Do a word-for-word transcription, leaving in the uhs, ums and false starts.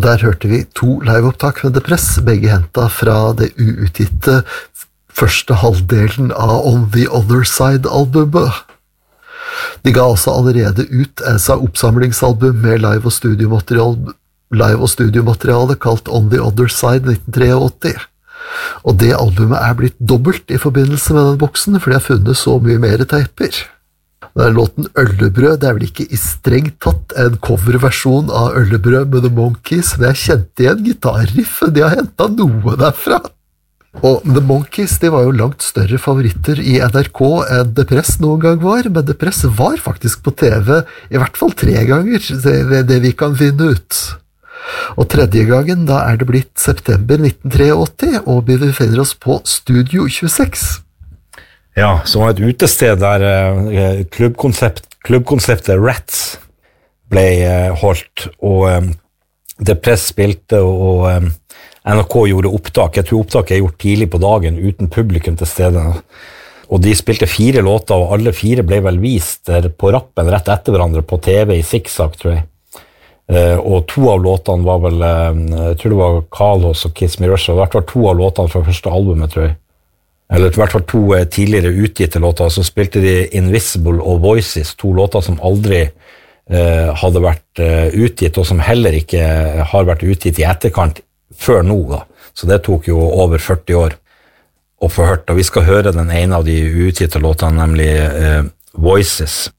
der hørte vi to liveopptak med Depress, begge hentet fra det uutgitte første halvdelen av On the Other Side-albumet. De ga også allerede ut en oppsamlingsalbum med live- og studiomateriale, live- og studiomateriale kalt On the Other Side nitten åttitre. Og det albumet er blitt dobbelt i forbindelse med den boksen, for de har funnet så mye mer teiper. Den låten Øllebrød, det er vel ikke i strengt tatt en coverversjon av Øllebrød med The Monkees, men jeg kjente igjen gitarriffen, de har hentet noe derfra. Og The Monkees, de var jo langt større favoritter i N R K enn Depress noen gang var, men Depress var faktisk på T V i hvert fall tre ganger, det, det vi kan finne ut. Og tredje gangen, da er det blitt september nitten åttitre, og vi befinner oss på Studio tjueseks. Ja, som var et utested der uh, klubbkonsept, klubbkonseptet Rats ble uh, holdt, og um, Depress spilte, og um, N R K gjorde opptak. Jeg tror opptaket er gjort tidlig på dagen, uten publikum til stede. Og de spilte fire låter, og alle fire ble vel vist der på rappen rett etter hverandre på T V i Zigzag, tror jeg. Uh, og to av låtene var vel, uh, jeg tror det var Carlos og Kiss Me Rush, og det var to av låtene fra første albumet, tror jeg. Eller i hvert fall to uh, tidligere utgitte låter, så spilte de Invisible og Voices, to låter som aldri uh, hadde vært uh, utgitt, og som heller ikke har vært utgitt i etterkant før nå, da. Så det tok jo over førti år å få hørt, og vi skal høre den ene av de utgitte låtene, nemlig uh, Voices.